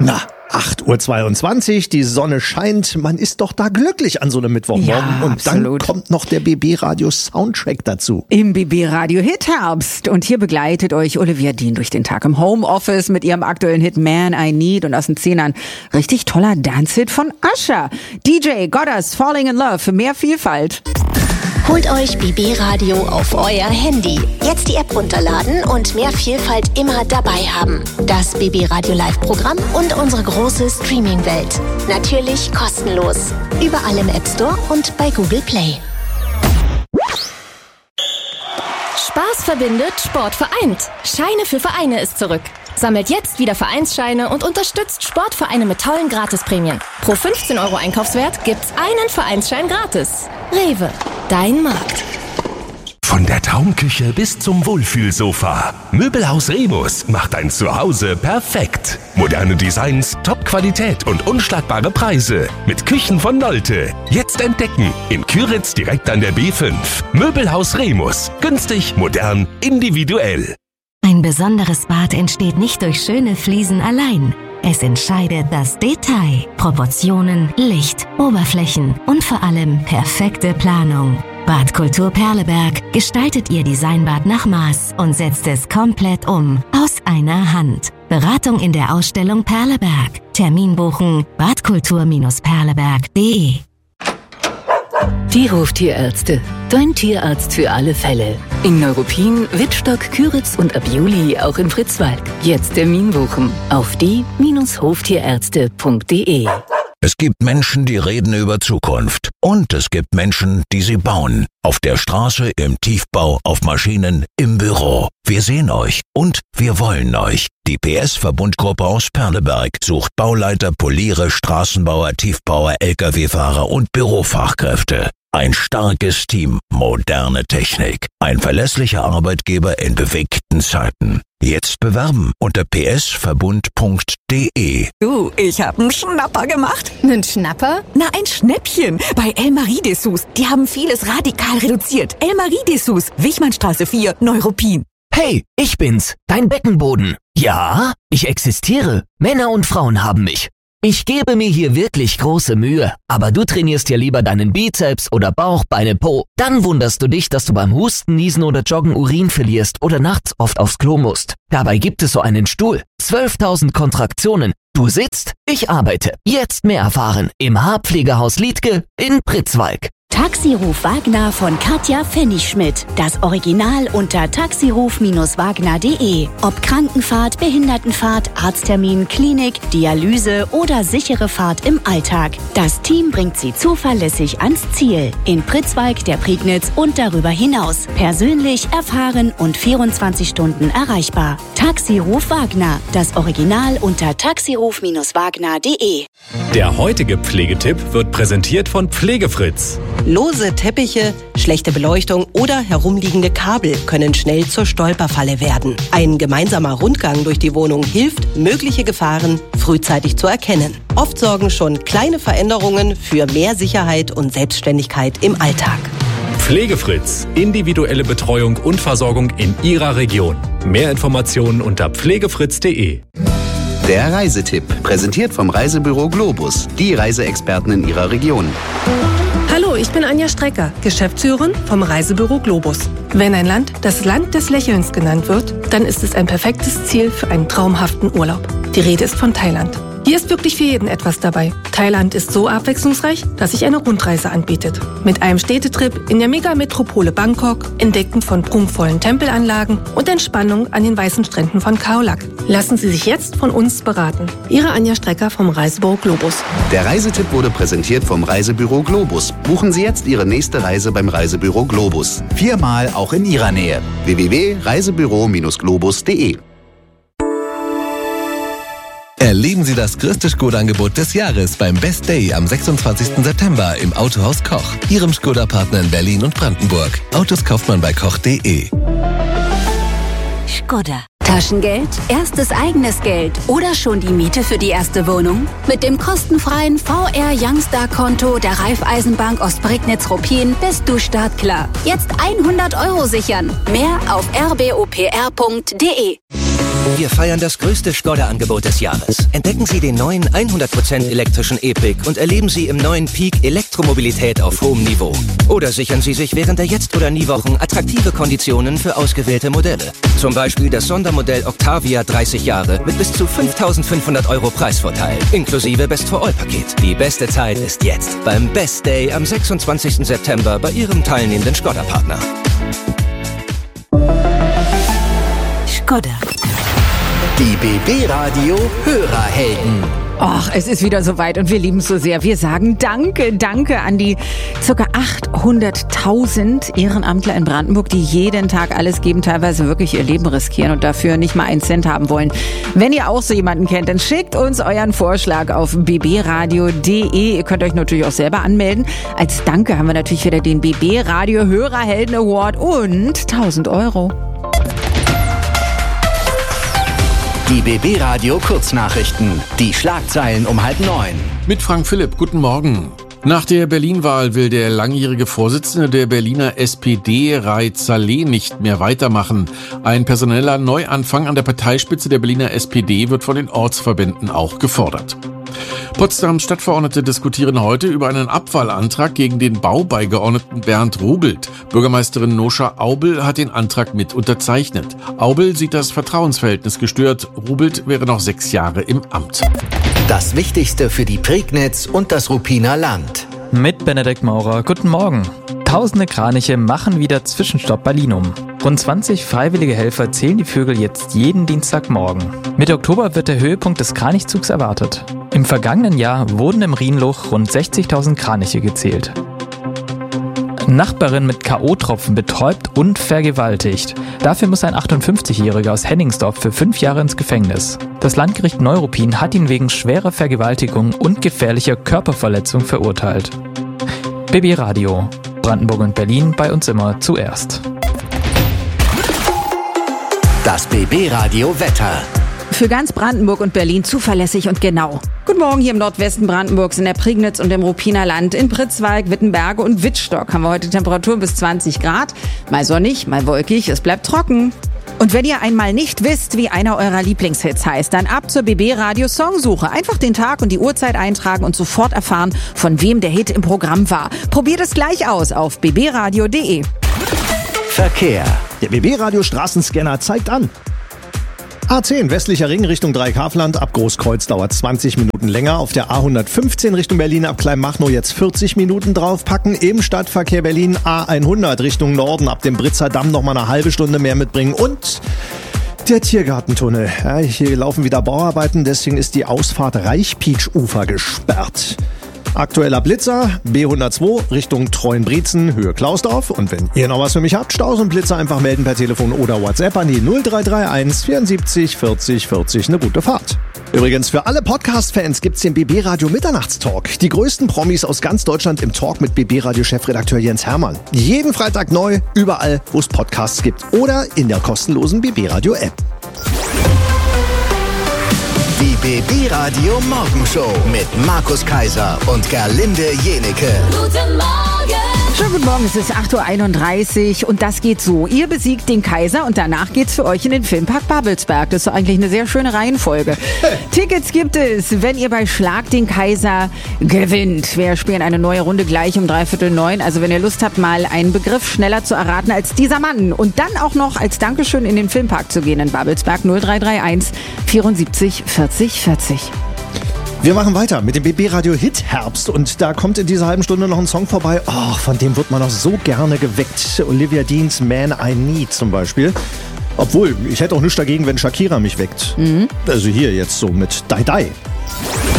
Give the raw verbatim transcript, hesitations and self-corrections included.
Na, acht Uhr zweiundzwanzig, die Sonne scheint, man ist doch da glücklich an so einem Mittwochmorgen. Ja, und absolut. Dann kommt noch der B B-Radio Soundtrack dazu. Im B B-Radio Hit Herbst. Und hier begleitet euch Olivia Dean durch den Tag im Homeoffice mit ihrem aktuellen Hit Man I Need und aus den Zehnern richtig toller Dance-Hit von Usher. D J Goddard's Falling in Love für mehr Vielfalt. Holt euch B B-Radio auf euer Handy. Jetzt die App runterladen und mehr Vielfalt immer dabei haben. Das B B-Radio Live-Programm und unsere große Streaming-Welt. Natürlich kostenlos. Überall im App Store und bei Google Play. Spaß verbindet, Sport vereint. Scheine für Vereine ist zurück. Sammelt jetzt wieder Vereinsscheine und unterstützt Sportvereine mit tollen Gratisprämien. Pro fünfzehn Euro Einkaufswert gibt's einen Vereinsschein gratis. Rewe, dein Markt. Von der Traumküche bis zum Wohlfühlsofa. Möbelhaus Remus macht dein Zuhause perfekt. Moderne Designs, Top-Qualität und unschlagbare Preise. Mit Küchen von Nolte. Jetzt entdecken. In Küritz direkt an der B fünf. Möbelhaus Remus. Günstig, modern, individuell. Ein besonderes Bad entsteht nicht durch schöne Fliesen allein. Es entscheidet das Detail, Proportionen, Licht, Oberflächen und vor allem perfekte Planung. Badkultur Perleberg gestaltet Ihr Designbad nach Maß und setzt es komplett um, aus einer Hand. Beratung in der Ausstellung Perleberg. Termin buchen badkultur Perleberg punkt de. Die Hoftierärzte. Dein Tierarzt für alle Fälle. In Neuruppin, Wittstock, Küritz und ab Juli auch in Fritzwalk. Jetzt Termin buchen auf die Hoftierärzte punkt de. Es gibt Menschen, die reden über Zukunft. Und es gibt Menschen, die sie bauen. Auf der Straße, im Tiefbau, auf Maschinen, im Büro. Wir sehen euch und wir wollen euch. Die P S-Verbundgruppe aus Perleberg sucht Bauleiter, Poliere, Straßenbauer, Tiefbauer, L K W-Fahrer und Bürofachkräfte. Ein starkes Team, moderne Technik. Ein verlässlicher Arbeitgeber in bewegten Zeiten. Jetzt bewerben unter p s verbund punkt de. Du, ich hab einen Schnapper gemacht. Nen Schnapper? Na, ein Schnäppchen. Bei El Marie-Dessous. Die haben vieles radikal reduziert. El Marie-Dessous, Wichmannstraße vier, Neuruppin. Hey, ich bin's, dein Beckenboden. Ja, ich existiere. Männer und Frauen haben mich. Ich gebe mir hier wirklich große Mühe, aber du trainierst ja lieber deinen Bizeps oder Bauch, Beine, Po. Dann wunderst du dich, dass du beim Husten, Niesen oder Joggen Urin verlierst oder nachts oft aufs Klo musst. Dabei gibt es so einen Stuhl. zwölftausend Kontraktionen. Du sitzt, ich arbeite. Jetzt mehr erfahren im Haarpflegehaus Liedtke in Pritzwalk. Taxiruf Wagner von Katja Pfennigschmidt. Das Original unter taxiruf Wagner punkt de. Ob Krankenfahrt, Behindertenfahrt, Arzttermin, Klinik, Dialyse oder sichere Fahrt im Alltag. Das Team bringt Sie zuverlässig ans Ziel. In Pritzwalk, der Prignitz und darüber hinaus. Persönlich, erfahren und vierundzwanzig Stunden erreichbar. Taxiruf Wagner. Das Original unter taxiruf Wagner punkt de. Der heutige Pflegetipp wird präsentiert von Pflegefritz. Lose Teppiche, schlechte Beleuchtung oder herumliegende Kabel können schnell zur Stolperfalle werden. Ein gemeinsamer Rundgang durch die Wohnung hilft, mögliche Gefahren frühzeitig zu erkennen. Oft sorgen schon kleine Veränderungen für mehr Sicherheit und Selbstständigkeit im Alltag. Pflegefritz. Individuelle Betreuung und Versorgung in Ihrer Region. Mehr Informationen unter pflegefritz punkt de. Der Reisetipp, präsentiert vom Reisebüro Globus, die Reiseexperten in Ihrer Region. Hallo, ich bin Anja Strecker, Geschäftsführerin vom Reisebüro Globus. Wenn ein Land das Land des Lächelns genannt wird, dann ist es ein perfektes Ziel für einen traumhaften Urlaub. Die Rede ist von Thailand. Hier ist wirklich für jeden etwas dabei. Thailand ist so abwechslungsreich, dass sich eine Rundreise anbietet. Mit einem Städtetrip in der Megametropole Bangkok, Entdecken von prunkvollen Tempelanlagen und Entspannung an den weißen Stränden von Khao Lak. Lassen Sie sich jetzt von uns beraten. Ihre Anja Strecker vom Reisebüro Globus. Der Reisetipp wurde präsentiert vom Reisebüro Globus. Buchen Sie jetzt Ihre nächste Reise beim Reisebüro Globus. Viermal auch in Ihrer Nähe. w w w punkt reisebüro globus punkt de. Erleben Sie das größte Skoda-Angebot des Jahres beim Best Day am sechsundzwanzigsten September im Autohaus Koch, Ihrem Skoda-Partner in Berlin und Brandenburg. Autos kauft man bei koch punkt de. Skoda. Taschengeld, erstes eigenes Geld oder schon die Miete für die erste Wohnung? Mit dem kostenfreien V R Youngstar-Konto der Raiffeisenbank Ostprignitz-Ruppin bist du startklar. Jetzt hundert Euro sichern. Mehr auf r b o p r punkt de. Wir feiern das größte Skoda-Angebot des Jahres. Entdecken Sie den neuen hundert Prozent elektrischen E-Pick und erleben Sie im neuen Peak Elektromobilität auf hohem Niveau. Oder sichern Sie sich während der Jetzt- oder Nie-Wochen attraktive Konditionen für ausgewählte Modelle. Zum Beispiel das Sondermodell Octavia dreißig Jahre mit bis zu fünftausendfünfhundert Euro Preisvorteil, inklusive Best-for-All-Paket. Die beste Zeit ist jetzt beim Best Day am sechsundzwanzigsten September bei Ihrem teilnehmenden Skoda-Partner. Skoda. Die B B-Radio Hörerhelden. Ach, es ist wieder soweit und wir lieben es so sehr. Wir sagen Danke, danke an die ca. achthunderttausend Ehrenamtler in Brandenburg, die jeden Tag alles geben, teilweise wirklich ihr Leben riskieren und dafür nicht mal einen Cent haben wollen. Wenn ihr auch so jemanden kennt, dann schickt uns euren Vorschlag auf b b radio punkt d e. Ihr könnt euch natürlich auch selber anmelden. Als Danke haben wir natürlich wieder den B B-Radio Hörerhelden Award und tausend Euro. Die B B-Radio Kurznachrichten. Die Schlagzeilen um halb neun. Mit Frank Philipp, guten Morgen. Nach der Berlin-Wahl will der langjährige Vorsitzende der Berliner S P D, Rai Saleh, nicht mehr weitermachen. Ein personeller Neuanfang an der Parteispitze der Berliner S P D wird von den Ortsverbänden auch gefordert. Potsdams Stadtverordnete diskutieren heute über einen Abwahlantrag gegen den Baubeigeordneten Bernd Rubelt. Bürgermeisterin Noscha Aubel hat den Antrag mit unterzeichnet. Aubel sieht das Vertrauensverhältnis gestört. Rubelt wäre noch sechs Jahre im Amt. Das Wichtigste für die Prignitz und das Ruppiner Land. Mit Benedikt Maurer, guten Morgen. Tausende Kraniche machen wieder Zwischenstopp bei Linum. Rund zwanzig freiwillige Helfer zählen die Vögel jetzt jeden Dienstagmorgen. Mitte Oktober wird der Höhepunkt des Kranichzugs erwartet. Im vergangenen Jahr wurden im Rhienloch rund sechzigtausend Kraniche gezählt. Nachbarin mit K O-Tropfen betäubt und vergewaltigt. Dafür muss ein achtundfünfzigjähriger aus Henningsdorf für fünf Jahre ins Gefängnis. Das Landgericht Neuruppin hat ihn wegen schwerer Vergewaltigung und gefährlicher Körperverletzung verurteilt. B B Radio. Brandenburg und Berlin bei uns immer zuerst. Das B B-Radio Wetter. Für ganz Brandenburg und Berlin zuverlässig und genau. Guten Morgen hier im Nordwesten Brandenburgs, in der Prignitz und im Ruppiner Land. In Pritzwalk, Wittenberge und Wittstock haben wir heute Temperaturen bis zwanzig Grad. Mal sonnig, mal wolkig, es bleibt trocken. Und wenn ihr einmal nicht wisst, wie einer eurer Lieblingshits heißt, dann ab zur B B-Radio Songsuche. Einfach den Tag und die Uhrzeit eintragen und sofort erfahren, von wem der Hit im Programm war. Probiert es gleich aus auf b b radio punkt d e. Verkehr. Der B B-Radio Straßenscanner zeigt an. A zehn westlicher Ring Richtung Dreieckhaffland ab Großkreuz dauert zwanzig Minuten länger. Auf der A hundertfünfzehn Richtung Berlin ab Kleinmachnow jetzt vierzig Minuten draufpacken. Im Stadtverkehr Berlin A hundert Richtung Norden ab dem Britzer Damm noch mal eine halbe Stunde mehr mitbringen. Und der Tiergartentunnel. Ja, hier laufen wieder Bauarbeiten, deswegen ist die Ausfahrt Reichpietsch-Ufer gesperrt. Aktueller Blitzer, B hundertzwei Richtung Treuenbrietzen, Höhe Klausdorf. Und wenn ihr noch was für mich habt, Staus und Blitzer einfach melden per Telefon oder WhatsApp an die null drei drei eins vierundsiebzig vierzig vierzig. Eine gute Fahrt. Übrigens, für alle Podcast-Fans gibt's den B B-Radio Mitternachtstalk. Die größten Promis aus ganz Deutschland im Talk mit B B-Radio-Chefredakteur Jens Hermann. Jeden Freitag neu, überall, wo es Podcasts gibt. Oder in der kostenlosen B B-Radio-App. Die B B-Radio Morgenshow mit Markus Kaiser und Gerlinde Jenecke. Guten Morgen! Schönen guten Morgen, es ist acht Uhr einunddreißig und das geht so. Ihr besiegt den Kaiser und danach geht's für euch in den Filmpark Babelsberg. Das ist doch eigentlich eine sehr schöne Reihenfolge. Tickets gibt es, wenn ihr bei Schlag den Kaiser gewinnt. Wir spielen eine neue Runde gleich um dreiviertel neun. Also wenn ihr Lust habt, mal einen Begriff schneller zu erraten als dieser Mann und dann auch noch als Dankeschön in den Filmpark zu gehen in Babelsberg null drei drei eins vierundsiebzig vierzig vierzig. Wir machen weiter mit dem B B-Radio Hit Herbst und da kommt in dieser halben Stunde noch ein Song vorbei, oh, von dem wird man noch so gerne geweckt. Olivia Deans Man I Need zum Beispiel. Obwohl, ich hätte auch nichts dagegen, wenn Shakira mich weckt. Mhm. Also hier jetzt so mit Die Die.